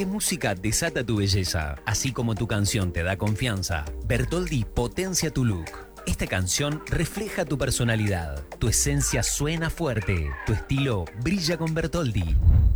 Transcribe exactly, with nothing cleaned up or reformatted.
Porque música desata tu belleza, así como tu canción te da confianza. Bertoldi potencia tu look. Esta canción refleja tu personalidad. Tu esencia suena fuerte. Tu estilo brilla con Bertoldi.